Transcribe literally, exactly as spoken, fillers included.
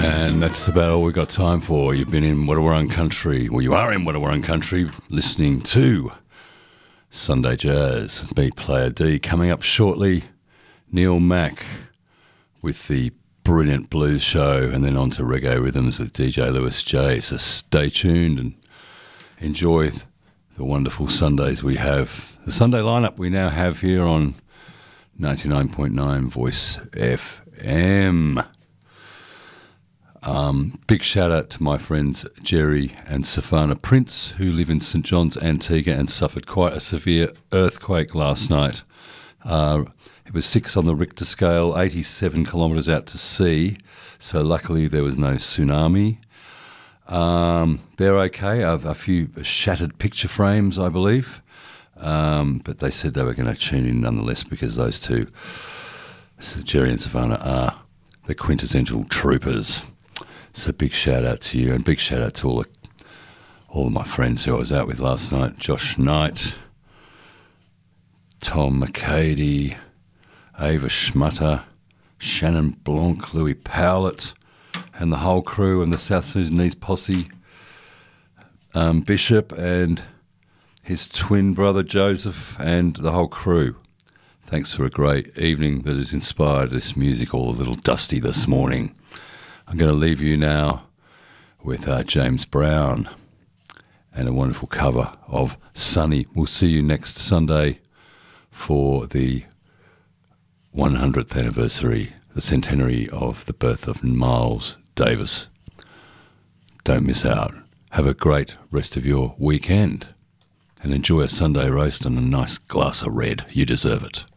And that's about all we've got time for. You've been in Wadawurrung Country, well, you are in Wadawurrung Country, listening to Sunday Jazz. Beat Player D. Coming up shortly, Neil Mack with the brilliant blues show, and then on to Reggae Rhythms with D J Lewis J. So stay tuned and enjoy the wonderful Sundays we have. The Sunday lineup we now have here on ninety-nine point nine Voice F M. Um, big shout out to my friends Jerry and Safana Prince, who live in St John's, Antigua, and suffered quite a severe earthquake last night. Uh, it was six on the Richter scale, eighty-seven kilometres out to sea, so luckily there was no tsunami. Um, they're okay. I've a few shattered picture frames, I believe, um, but they said they were going to tune in nonetheless because those two, so Jerry and Savannah, are the quintessential troopers. So big shout out to you, and big shout out to all the, all of my friends who I was out with last night: Josh Knight, Tom McCady, Ava Schmutter, Shannon Blanc, Louis Powlett, and the whole crew, and the South Sudanese posse, um, Bishop and his twin brother Joseph, and the whole crew. Thanks for a great evening that has inspired this music, all a little dusty this morning. I'm going to leave you now with uh, James Brown and a wonderful cover of Sunny. We'll see you next Sunday for the one hundredth anniversary, the centenary of the birth of Miles Davis. Don't miss out. Have a great rest of your weekend and enjoy a Sunday roast and a nice glass of red. You deserve it.